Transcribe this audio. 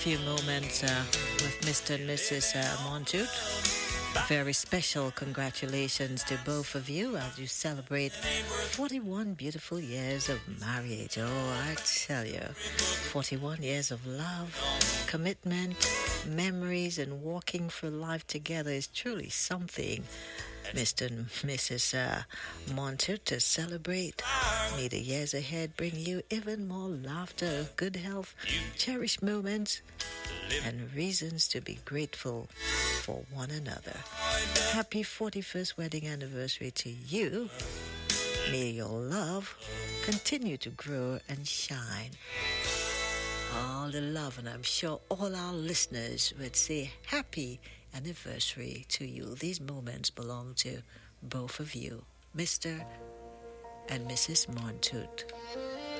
Few moments with Mr. and Mrs. Montoot. Very special congratulations to both of you as you celebrate 41 beautiful years of marriage. Oh, I tell you, 41 years of love, commitment, memories, and walking through life together is truly something, Mr. and Mrs. Montoot, to celebrate. May the years ahead bring you even more laughter, good health, cherished moments, and reasons to be grateful for one another. Happy 41st wedding anniversary to you. May your love continue to grow and shine. All the love, and I'm sure all our listeners would say happy anniversary to you. These moments belong to both of you, Mr. and Mrs. Montoot.